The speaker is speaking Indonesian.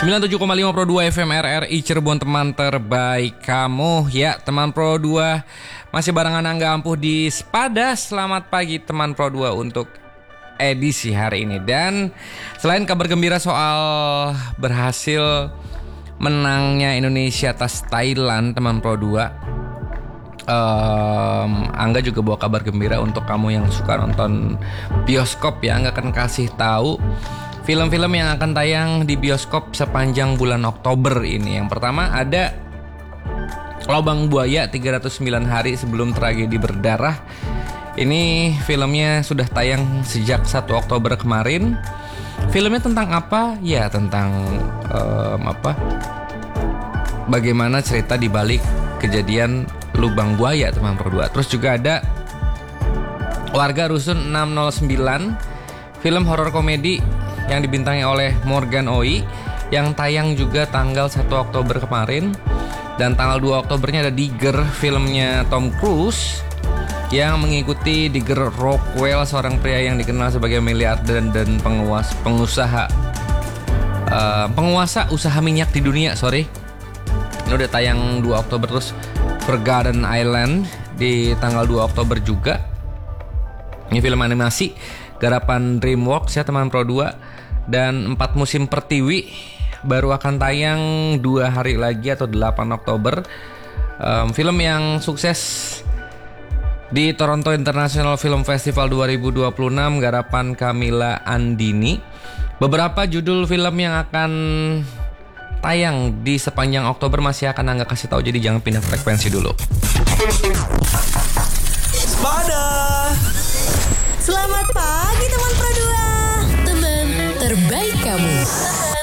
97,5 Pro 2 FM RRI Cirebon, teman terbaik kamu. Ya, teman Pro 2 masih barengan Angga Ampuh di Sepada. Selamat pagi teman Pro 2 untuk edisi hari ini. Dan selain kabar gembira soal berhasil menangnya Indonesia atas Thailand, teman Pro 2, Angga juga bawa kabar gembira untuk kamu yang suka nonton bioskop ya. Angga akan kasih tahu film-film yang akan tayang di bioskop sepanjang bulan Oktober ini. Yang pertama ada Lobang Buaya 309 Hari Sebelum Tragedi Berdarah. Ini filmnya sudah tayang sejak 1 Oktober kemarin. Filmnya tentang apa? Ya tentang bagaimana cerita di balik kejadian Lubang Buaya, teman Pro 2. Terus juga ada Warga Rusun 609, film horor komedi yang dibintangi oleh Morgan Oey, yang tayang juga tanggal 1 Oktober kemarin. Dan tanggal 2 Oktobernya ada Digger, filmnya Tom Cruise, yang mengikuti Digger Rockwell, seorang pria yang dikenal sebagai miliarder dan penguasa usaha minyak di dunia. Ini udah tayang 2 Oktober. Terus Forgotten Island di tanggal 2 Oktober juga. Ini film animasi garapan DreamWorks ya, teman Pro 2. Dan 4 Musim Pertiwi baru akan tayang 2 hari lagi atau 8 Oktober. Film yang sukses di Toronto International Film Festival 2026 garapan Camilla Andini. Beberapa judul film yang akan tayang di sepanjang Oktober masih akan Angga kasih tahu, jadi jangan pindah frekuensi dulu. Sepada. Selamat pagi teman Pro 2. Teman terbaik kamu.